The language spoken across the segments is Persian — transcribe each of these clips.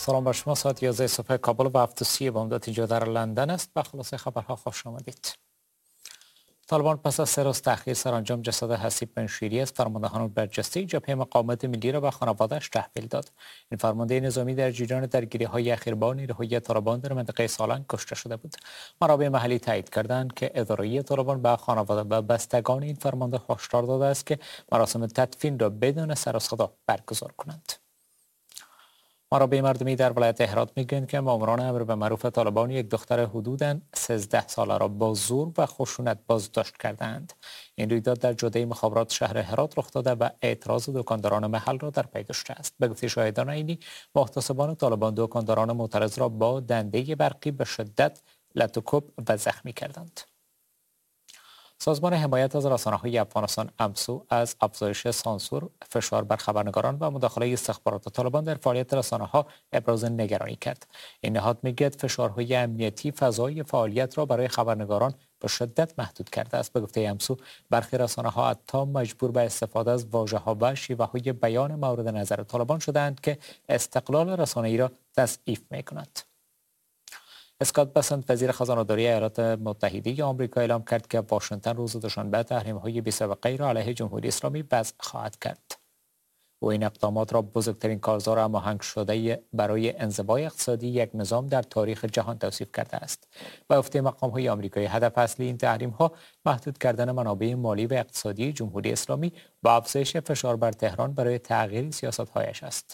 سلام بر شما. ساعت 11 صبح کابل و 7:30 بامداد اینجا در لندن است. به خلاصه خبرها خوش آمدید. طالبان پس از 3 روز تأخیر سرانجام جسد حسیب بن شیری از فرماندهان برجسته جبهه مقاومت ملی را به خانواده‌اش تحویل داد. این فرمانده نظامی در جریان درگیری‌های اخیر با نیروهای طالبان در منطقه سالنگ کشته شده بود. منابع محلی تایید کردند که اداره طالبان به خانواده و بستگان این فرمانده هشدار داده است که مراسم تدفین را بدون سر و صدا برگزار کنند. منابع مردمی در ولایت هرات میگویند که ماموران امر به معروف طالبان یک دختر حدوداً 13 ساله را با زور و خشونت بازداشت کردند. این رویداد در جاده مخابرات شهر هرات رخ داده و اعتراض دکانداران محل را در پی داشته است. به گفته شاهدان عینی، محتسبان طالبان دکانداران معترض را با دنده برقی به شدت لطو و زخمی کردند. سازمان حمایت از رسانه‌های افغانستان امسو از افزایش سانسور، فشار بر خبرنگاران و مداخله استخبارات طالبان در فعالیت رسانه‌ها ابراز نگرانی کرد. این نهاد میگوید فشارهای امنیتی فضای فعالیت را برای خبرنگاران به شدت محدود کرده است. به گفته امسو، برخی رسانه‌ها حتی مجبور به استفاده از واژه‌ها و شیوه‌های بیان مورد نظر طالبان شده‌اند که استقلال رسانه‌ای را تضعیف می‌کند. اسکات بسنت وزیر خزانه‌داری ایالات متحده آمریکا اعلام کرد که واشنگتن روز دوشنبه تحریم‌های بی‌سابقه را علیه جمهوری اسلامی وضع خواهد کرد. او این اقدامات را بزرگترین کارزار هماهنگ شده برای انزوای اقتصادی یک نظام در تاریخ جهان توصیف کرده است. به گفته مقام‌های آمریکایی، هدف اصلی این تحریم‌ها محدود کردن منابع مالی و اقتصادی جمهوری اسلامی و افزایش فشار بر تهران برای تغییر سیاست‌هایش است.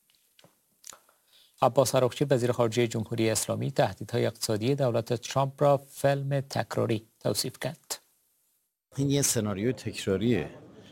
عباس عراقچی وزیر خارجه جمهوری اسلامی تهدیدهای اقتصادی دولت ترامپ را فیلم تکراری توصیف کرد. این یه سناریوی تکراریه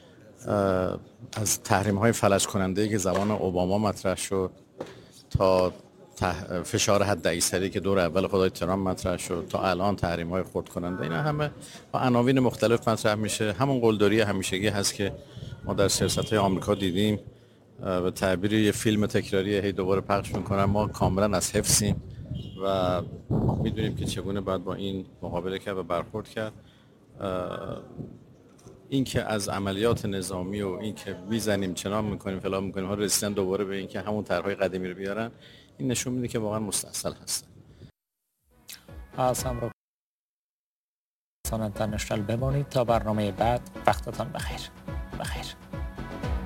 از تحریم‌های فلج کننده که زمان اوباما مطرح شد تا فشار حداکثری که دور اول خدای ترامپ مطرح شد تا الان تحریم‌های خرد کننده. اینا همه با عناوین مختلف مطرح میشه. همون قلدری همیشگی هست که ما در سیاست‌های آمریکا دیدیم. به تعبیر یه فیلم تکراری هی دوباره پخش میکنن. ما کاملا از حفظیم و میدونیم که چگونه باید با این مقابله کرد و برخورد کرد. این که از عملیات نظامی و این که میزنیم چنان میکنیم فلان میکنیم ها رسیدن دوباره به این که همون طرحهای قدیمی رو بیارن، این نشون میده که واقعا مستاصل هستن. از همراه سانت اینترنشنال بمانید تا برنامه بعد. وقتتان بخیر.